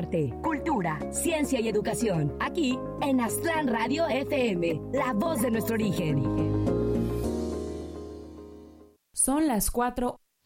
arte, cultura, ciencia y educación. Aquí en Aztlán Radio FM, la voz de nuestro origen. Son las 4